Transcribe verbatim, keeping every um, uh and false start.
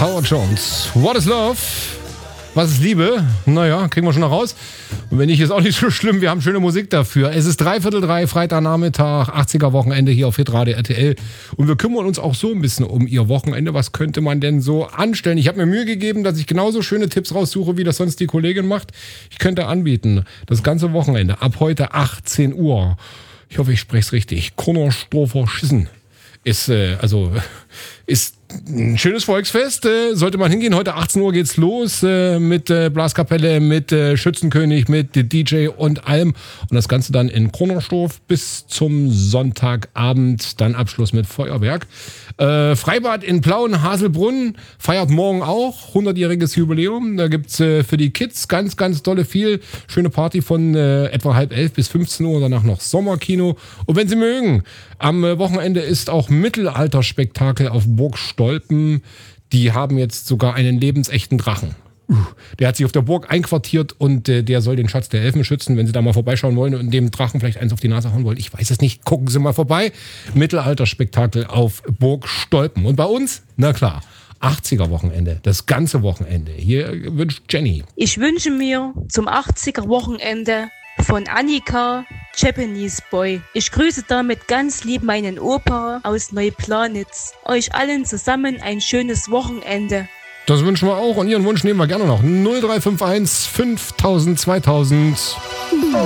Howard Jones. What is Love? Was ist Liebe? Naja, kriegen wir schon noch raus. Und wenn nicht, ist auch nicht so schlimm. Wir haben schöne Musik dafür. Es ist dreiviertel drei, Freitagnachmittag, achtziger-Wochenende hier auf Hitradio R T L. Und wir kümmern uns auch so ein bisschen um Ihr Wochenende. Was könnte man denn so anstellen? Ich habe mir Mühe gegeben, dass ich genauso schöne Tipps raussuche, wie das sonst die Kollegin macht. Ich könnte anbieten, das ganze Wochenende, ab heute achtzehn Uhr. Ich hoffe, ich spreche es richtig. Konnersdorfer Schissen. Ist, äh, also, ist ein schönes Volksfest, äh, sollte man hingehen. Heute achtzehn Uhr geht's los äh, mit äh, Blaskapelle, mit äh, Schützenkönig, mit D J und allem. Und das Ganze dann in Konnersdorf bis zum Sonntagabend. Dann Abschluss mit Feuerwerk. Äh, Freibad in Plauen, Haselbrunn feiert morgen auch hundertjähriges Jubiläum. Da gibt's äh, für die Kids ganz, ganz dolle viel. Schöne Party von äh, etwa halb elf bis fünfzehn Uhr. Danach noch Sommerkino. Und wenn Sie mögen, am äh, Wochenende ist auch Mittelalterspektakel auf Burg Stolpen. Die haben jetzt sogar einen lebensechten Drachen. Uh, der hat sich auf der Burg einquartiert und äh, der soll den Schatz der Elfen schützen. Wenn Sie da mal vorbeischauen wollen und dem Drachen vielleicht eins auf die Nase hauen wollen, ich weiß es nicht, gucken Sie mal vorbei. Mittelalterspektakel auf Burg Stolpen. Und bei uns, na klar, achtziger-Wochenende, das ganze Wochenende. Hier wünscht Jenny. Ich wünsche mir zum achtziger-Wochenende von Annika Japanese Boy. Ich grüße damit ganz lieb meinen Opa aus Neuplanitz. Euch allen zusammen ein schönes Wochenende. Das wünschen wir auch und Ihren Wunsch nehmen wir gerne noch. null drei fünf eins fünftausend zweitausend